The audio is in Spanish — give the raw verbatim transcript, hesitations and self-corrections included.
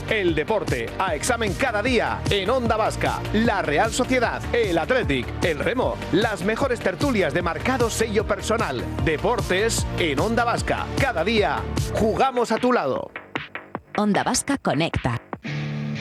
El deporte a examen cada día en Onda Vasca. La Real Sociedad, el Athletic, el Remo. Las mejores tertulias de marcado sello personal. Deportes en Onda Vasca. Cada día jugamos a tu lado. Onda Vasca conecta.